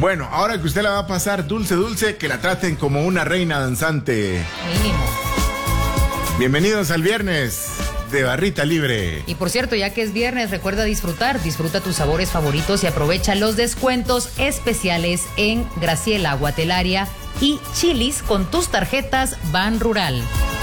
Bueno, ahora que usted la va a pasar dulce, que la traten como una reina danzante. Mínimo. Bienvenidos al viernes de Barrita Libre. Y por cierto, ya que es viernes, recuerda disfruta tus sabores favoritos y aprovecha los descuentos especiales en Graciela, Guatelaria y Chili's con tus tarjetas Ban Rural.